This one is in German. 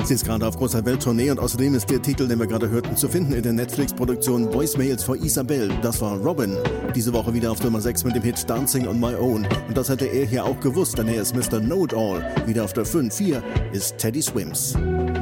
Sie ist gerade auf großer Welttournee und außerdem ist der Titel, den wir gerade hörten, zu finden in der Netflix-Produktion Voicemails for Isabel. Das war Robin. Diese Woche wieder auf Nummer 6 mit dem Hit Dancing on My Own. Und das hätte er hier auch gewusst, denn er ist Mr. Know-It-All. Wieder auf der 5. 4 ist Teddy Swims.